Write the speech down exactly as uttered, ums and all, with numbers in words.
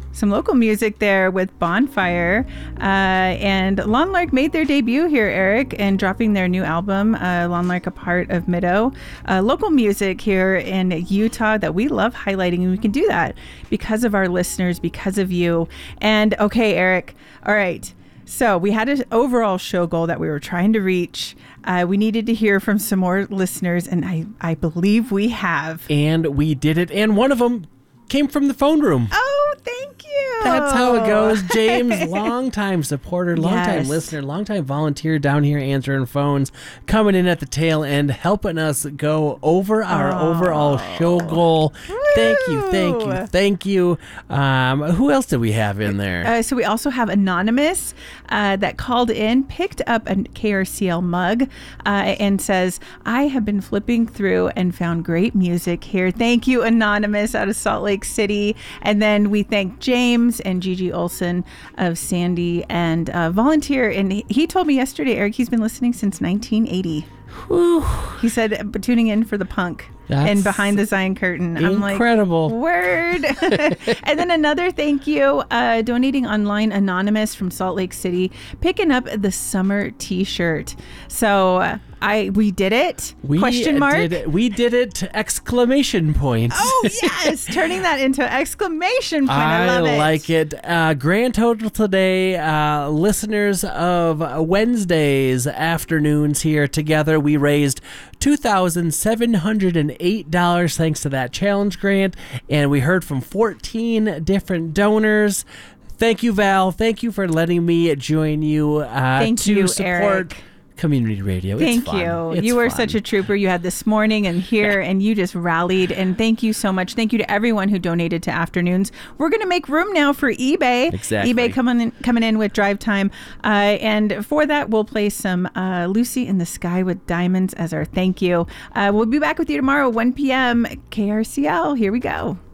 some local music there with Bonfire. Uh, and Lawn Lark made their debut here, Eric, and dropping their new album, uh, Lawn Lark, a part of Middo. Uh, local music here in Utah that we love highlighting, and we can do that because of our listeners, because of you. And okay, Eric, all right. So we had an overall show goal that we were trying to reach. Uh, we needed to hear from some more listeners, and I, I believe we have. And we did it, and one of them came from the phone room. Oh, thank you. That's how it goes. James, longtime supporter, longtime Yes. listener, longtime volunteer down here answering phones, coming in at the tail end, helping us go over our Oh. overall show goal. Thank you, thank you, thank you. Um, who else did we have in there? Uh, so we also have Anonymous uh, that called in, picked up a K R C L mug, uh, and says, I have been flipping through and found great music here. Thank you, Anonymous, out of Salt Lake City. And then we thank James and Gigi Olson of Sandy and uh, volunteer. And he, he told me yesterday, Eric, he's been listening since nineteen eighty. Whew. He said, uh, tuning in for the punk. That's and behind the Zion curtain. incredible. I'm like, word. And then another thank you, uh, donating online, Anonymous from Salt Lake City, picking up the summer T-shirt. So uh, I we did it. We Question mark. Did it, we did it! Exclamation point. Oh yes, turning that into exclamation point. I, I love it. like it. Uh, grand total today, uh, listeners of Wednesdays afternoons here together, we raised two thousand seven hundred eight dollars thanks to that challenge grant, and we heard from fourteen different donors. Thank you, Val. Thank you for letting me join you uh, Thank to you, support Eric. Community radio. Thank it's fun. you. It's you were fun. such a trooper. You had this morning and here, and you just rallied. And thank you so much. Thank you to everyone who donated to afternoons. We're going to make room now for eBay. Exactly. eBay coming in, coming in with drive time. Uh, and for that, we'll play some uh, Lucy in the Sky with Diamonds as our thank you. Uh, we'll be back with you tomorrow, one p.m. K R C L. Here we go.